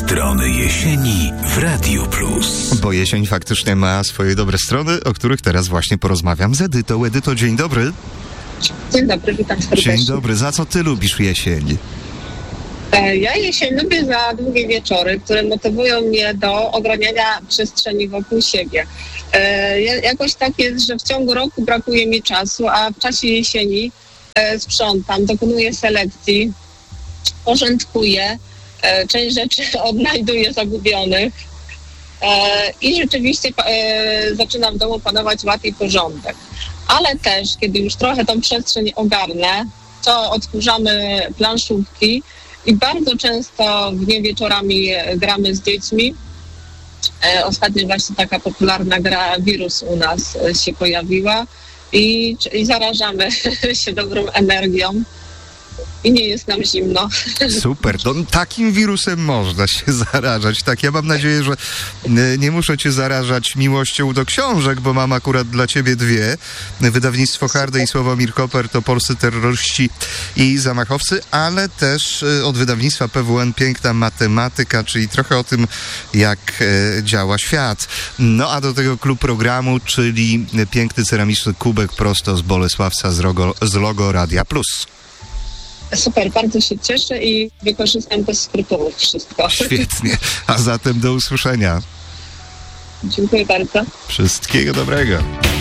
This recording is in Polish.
Strony jesieni w Radiu Plus. Bo jesień faktycznie ma swoje dobre strony, o których teraz właśnie porozmawiam z Edytą. Edyto, dzień dobry. Dzień dobry, witam serdecznie. Dzień dobry. Za co ty lubisz jesień? Ja jesień lubię za długie wieczory, które motywują mnie do ograniania przestrzeni wokół siebie. Jakoś tak jest, że w ciągu roku brakuje mi czasu, a w czasie jesieni sprzątam, dokonuję selekcji, porządkuję, część rzeczy odnajduję zagubionych i rzeczywiście zaczyna w domu panować ład i porządek. Ale też, kiedy już trochę tą przestrzeń ogarnę, to odkurzamy planszówki i bardzo często w nie wieczorami gramy z dziećmi. Ostatnio właśnie taka popularna gra Wirus u nas się pojawiła i zarażamy się dobrą energią i nie jest nam zimno. Super, no, takim wirusem można się zarażać. Tak, ja mam nadzieję, że nie muszę cię zarażać miłością do książek, bo mam akurat dla ciebie dwie. Wydawnictwo Hardy i Sławomir Koper to polscy terroryści i zamachowcy, ale też od wydawnictwa PWN Piękna Matematyka, czyli trochę o tym, jak działa świat. No a do tego klub programu, czyli piękny ceramiczny kubek prosto z Bolesławca z logo Radia Plus. Super, bardzo się cieszę i wykorzystam bez skrupułów wszystko. Świetnie, a zatem do usłyszenia. Dziękuję bardzo. Wszystkiego dobrego.